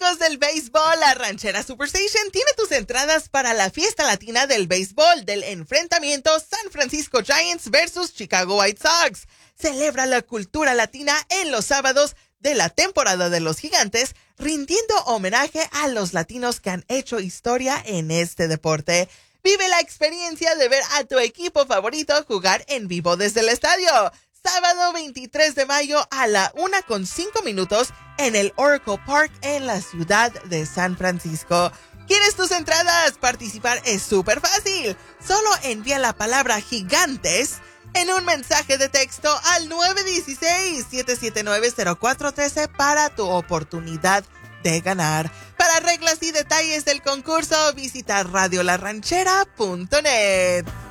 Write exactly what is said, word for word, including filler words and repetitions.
amigos del béisbol, la Ranchera Superstation tiene tus entradas para la fiesta latina del béisbol del enfrentamiento San Francisco Giants versus Chicago White Sox. Celebra la cultura latina en los sábados de la temporada de los Gigantes, rindiendo homenaje a los latinos que han hecho historia en este deporte. Vive la experiencia de ver a tu equipo favorito jugar en vivo desde el estadio. Sábado veintitrés de mayo a la una con cinco minutos en el Oracle Park en la ciudad de San Francisco. ¿Quieres tus entradas? Participar es súper fácil. Solo envía la palabra Gigantes en un mensaje de texto al nueve uno seis, siete siete nueve, cero cuatro uno tres para tu oportunidad de ganar. Para reglas y detalles del concurso, visita radio la ranchera punto net.